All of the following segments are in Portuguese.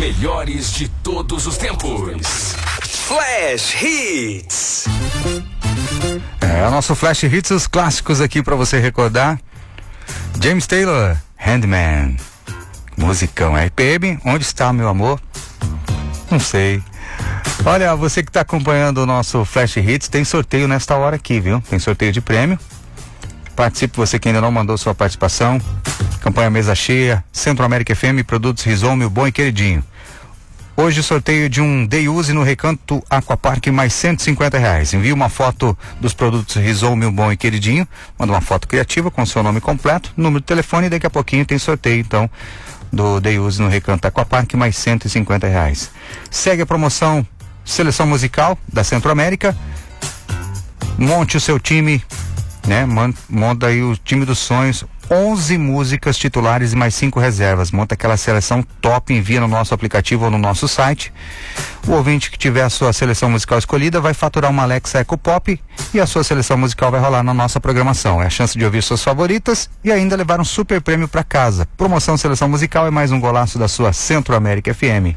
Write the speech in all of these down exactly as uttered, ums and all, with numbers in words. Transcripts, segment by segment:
melhores de todos os tempos. Flash Hits. É o nosso Flash Hits, os clássicos aqui pra você recordar. James Taylor, Handman. Musicão. R P M, onde está meu amor? Não sei. Olha, você que está acompanhando o nosso Flash Hits, tem sorteio nesta hora aqui, viu? Tem sorteio de prêmio. Participe, você que ainda não mandou sua participação. Campanha Mesa Cheia, Centro América F M, Produtos Risol, Bom e Queridinho. Hoje sorteio de um Day Use no Recanto Aquapark, mais cento e cinquenta reais. Envie uma foto dos produtos Risol, Bom e Queridinho. Manda uma foto criativa com seu nome completo, número de telefone, e daqui a pouquinho tem sorteio, então, do Day Use no Recanto Aquapark, mais cento e cinquenta reais. Segue a promoção Seleção Musical da Centro América. Monte o seu time, né? Monta aí o time dos sonhos. onze músicas titulares e mais cinco reservas. Monta aquela seleção top, envia no nosso aplicativo ou no nosso site. O ouvinte que tiver a sua seleção musical escolhida vai faturar uma Alexa Eco Pop e a sua seleção musical vai rolar na nossa programação. É a chance de ouvir suas favoritas e ainda levar um super prêmio para casa. Promoção Seleção Musical é mais um golaço da sua Centro América F M.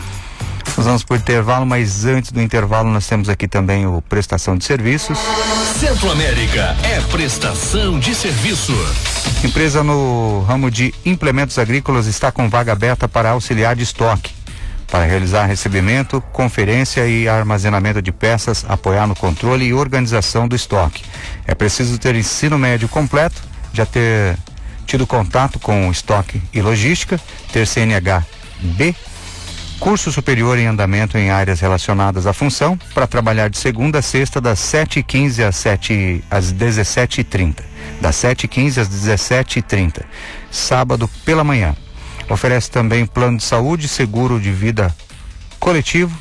Nós vamos por intervalo, mas antes do intervalo nós temos aqui também o prestação de serviços. Centro América é prestação de serviço. Empresa no ramo de implementos agrícolas está com vaga aberta para auxiliar de estoque, para realizar recebimento, conferência e armazenamento de peças, apoiar no controle e organização do estoque. É preciso ter ensino médio completo, já ter tido contato com o estoque e logística, ter C N H B, curso superior em andamento em áreas relacionadas à função, para trabalhar de segunda a sexta, das sete e quinze às, às dezessete e trinta. Das sete e quinze às dezessete e trinta. Sábado pela manhã. Oferece também plano de saúde, seguro de vida coletivo,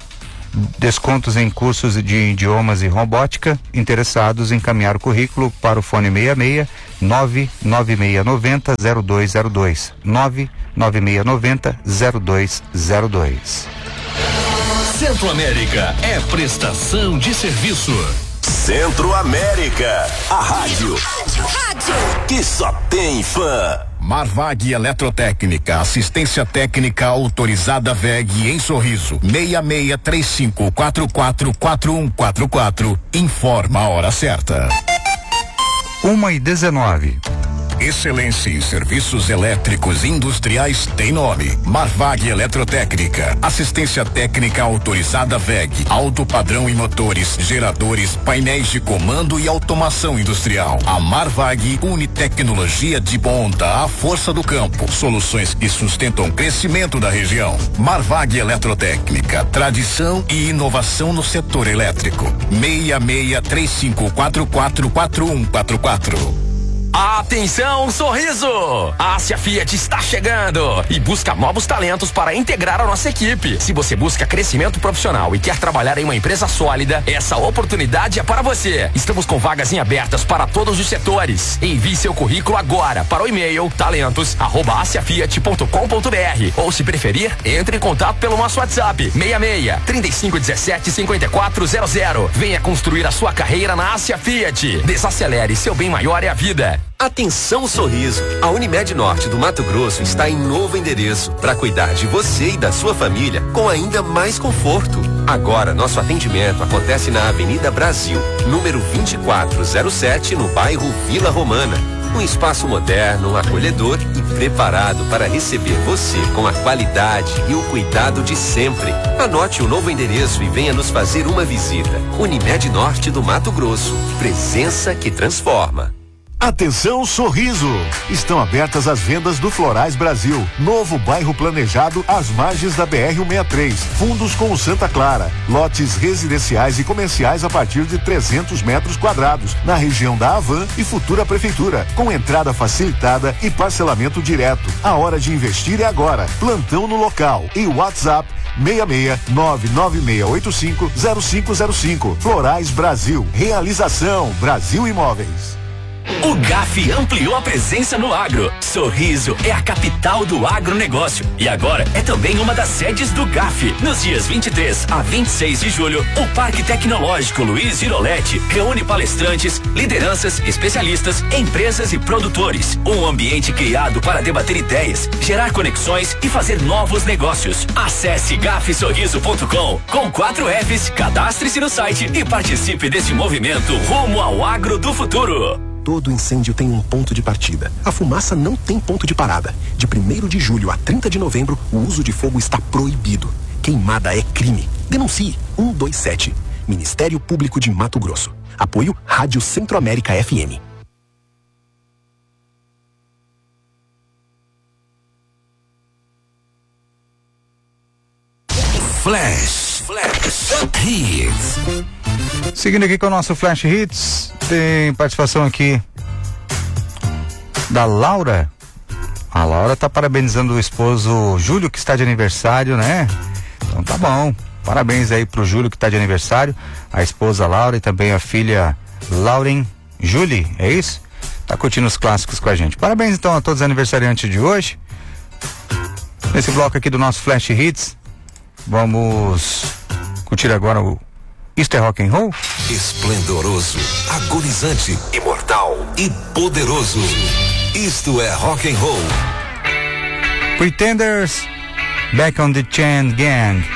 descontos em cursos de idiomas e robótica. Interessados em encaminhar o currículo para o fone seis seis nove nove seis nove zero zero dois zero dois. nove nove seis nove zero dois zero dois. Centro América é prestação de serviço. Centro América, a rádio, rádio, rádio que só tem fã. Marvag Eletrotécnica, assistência técnica autorizada V E G em Sorriso, seis seis três cinco quatro quatro quatro um quatro quatro. Informa a hora certa. uma e dezenove. Excelência em serviços elétricos industriais tem nome. Marvag Eletrotécnica. Assistência técnica autorizada V E G. Alto padrão em motores, geradores, painéis de comando e automação industrial. A Marvag une tecnologia de ponta à força do campo. Soluções que sustentam o crescimento da região. Marvag Eletrotécnica. Tradição e inovação no setor elétrico. seis seis três cinco quatro quatro quatro um quatro quatro. Atenção, Sorriso! A Ásia Fiat está chegando e busca novos talentos para integrar a nossa equipe. Se você busca crescimento profissional e quer trabalhar em uma empresa sólida, essa oportunidade é para você. Estamos com vagas em abertas para todos os setores. Envie seu currículo agora para o e-mail talentos arroba asiafiat ponto com ponto br ou, se preferir, entre em contato pelo nosso WhatsApp seis seis, trinta e cinco dezessete, cinquenta e quatro zero zero. Venha construir a sua carreira na Ásia Fiat. Desacelere, seu bem maior é a vida. Atenção, Sorriso! A Unimed Norte do Mato Grosso está em novo endereço para cuidar de você e da sua família com ainda mais conforto. Agora, nosso atendimento acontece na Avenida Brasil, número vinte e quatro zero sete, no bairro Vila Romana. Um espaço moderno, acolhedor e preparado para receber você com a qualidade e o cuidado de sempre. Anote o novo endereço e venha nos fazer uma visita. Unimed Norte do Mato Grosso. Presença que transforma. Atenção, Sorriso! Estão abertas as vendas do Florais Brasil, novo bairro planejado às margens da B R cento e sessenta e três, fundos com o Santa Clara, lotes residenciais e comerciais a partir de trezentos metros quadrados, na região da Havan e futura prefeitura, com entrada facilitada e parcelamento direto. A hora de investir é agora. Plantão no local e WhatsApp seis seis nove nove seis oito cinco zero cinco zero cinco. Florais Brasil. Realização Brasil Imóveis. O G A F ampliou a presença no agro. Sorriso é a capital do agronegócio e agora é também uma das sedes do G A F. Nos dias vinte e três a vinte e seis de julho, o Parque Tecnológico Luiz Giroletti reúne palestrantes, lideranças, especialistas, empresas e produtores. Um ambiente criado para debater ideias, gerar conexões e fazer novos negócios. Acesse gaf sorriso ponto com com quatro Fs, cadastre-se no site e participe desse movimento rumo ao agro do futuro. Todo incêndio tem um ponto de partida. A fumaça não tem ponto de parada. De primeiro de julho a trinta de novembro, o uso de fogo está proibido. Queimada é crime. Denuncie um dois sete. Ministério Público de Mato Grosso. Apoio Rádio Centro-América F M. Flash. Flash. Hits. Seguindo aqui com o nosso Flash Hits, tem participação aqui da Laura. A Laura tá parabenizando o esposo Júlio, que está de aniversário, né? Então tá bom. Parabéns aí pro Júlio, que tá de aniversário. A esposa Laura e também a filha Lauren Julie, é isso? Tá curtindo os clássicos com a gente. Parabéns então a todos os aniversariantes de hoje. Nesse bloco aqui do nosso Flash Hits, vamos curtir agora o Isto é Rock and Roll? Esplendoroso, agonizante, imortal e poderoso. Isto é Rock and Roll. Pretenders, Back on the Chain Gang.